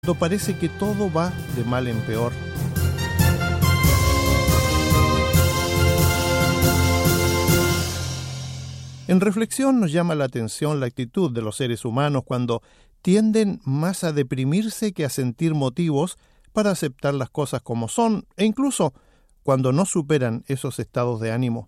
Cuando parece que todo va de mal en peor. En reflexión nos llama la atención la actitud de los seres humanos cuando tienden más a deprimirse que a sentir motivos para aceptar las cosas como son, e incluso cuando no superan esos estados de ánimo.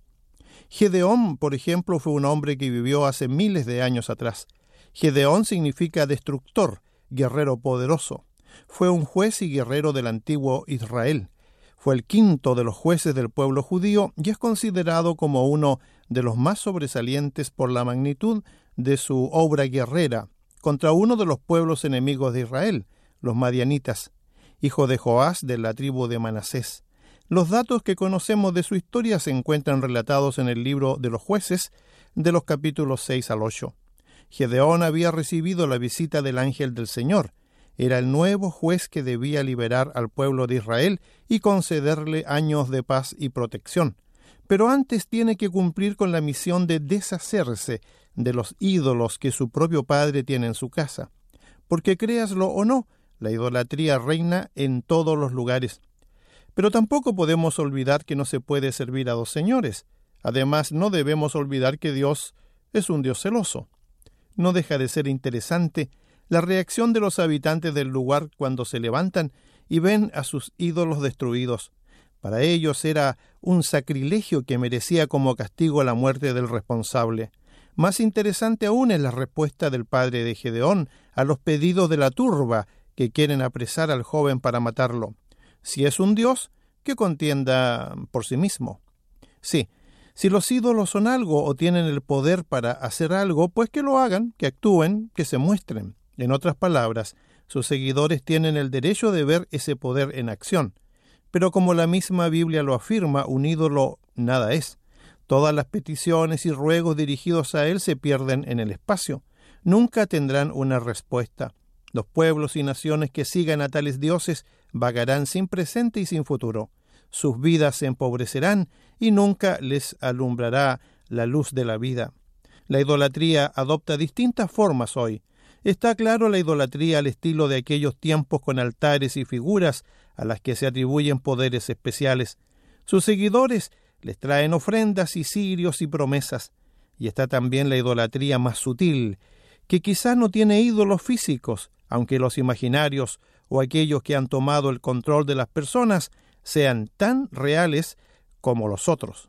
Gedeón, por ejemplo, fue un hombre que vivió hace miles de años atrás. Gedeón significa destructor, guerrero poderoso. Fue un juez y guerrero del antiguo Israel. Fue el quinto de los jueces del pueblo judío y es considerado como uno de los más sobresalientes por la magnitud de su obra guerrera contra uno de los pueblos enemigos de Israel, los madianitas, hijo de Joás de la tribu de Manasés. Los datos que conocemos de su historia se encuentran relatados en el libro de los jueces, de los capítulos 6 al 8. Gedeón había recibido la visita del ángel del Señor. Era el nuevo juez que debía liberar al pueblo de Israel y concederle años de paz y protección. Pero antes tiene que cumplir con la misión de deshacerse de los ídolos que su propio padre tiene en su casa. Porque créaslo o no, la idolatría reina en todos los lugares. Pero tampoco podemos olvidar que no se puede servir a dos señores. Además, no debemos olvidar que Dios es un Dios celoso. No deja de ser interesante la reacción de los habitantes del lugar cuando se levantan y ven a sus ídolos destruidos. Para ellos era un sacrilegio que merecía como castigo la muerte del responsable. Más interesante aún es la respuesta del padre de Gedeón a los pedidos de la turba que quieren apresar al joven para matarlo. Si es un Dios, que contienda por sí mismo. Sí, si los ídolos son algo o tienen el poder para hacer algo, pues que lo hagan, que actúen, que se muestren. En otras palabras, sus seguidores tienen el derecho de ver ese poder en acción. Pero como la misma Biblia lo afirma, un ídolo nada es. Todas las peticiones y ruegos dirigidos a él se pierden en el espacio. Nunca tendrán una respuesta. Los pueblos y naciones que sigan a tales dioses vagarán sin presente y sin futuro. Sus vidas se empobrecerán y nunca les alumbrará la luz de la vida. La idolatría adopta distintas formas hoy. Está claro la idolatría al estilo de aquellos tiempos con altares y figuras a las que se atribuyen poderes especiales. Sus seguidores les traen ofrendas y cirios y promesas. Y está también la idolatría más sutil, que quizás no tiene ídolos físicos, aunque los imaginarios o aquellos que han tomado el control de las personas sean tan reales como los otros.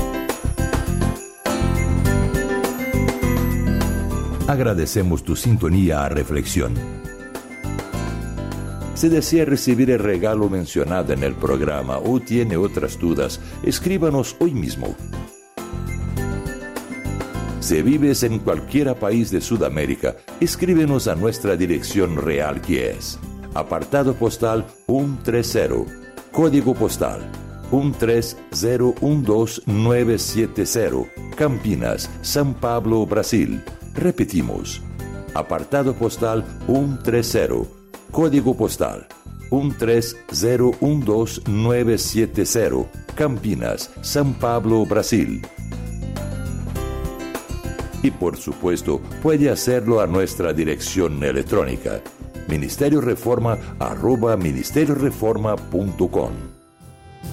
Agradecemos tu sintonía a Reflexión. Si desea recibir el regalo mencionado en el programa o tiene otras dudas, escríbanos hoy mismo. Si vives en cualquier país de Sudamérica, escríbenos a nuestra dirección real, que es apartado postal 130, código postal 13012970, Campinas, São Paulo, Brasil. Repetimos, apartado postal 130, código postal 13012970, Campinas, São Paulo, Brasil. Y por supuesto, puede hacerlo a nuestra dirección electrónica, ministerioreforma@ministerioreforma.com.